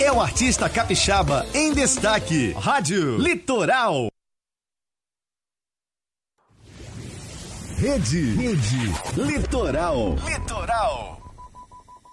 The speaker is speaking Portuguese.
é o artista capixaba em destaque. Rádio Litoral. Rede Litoral.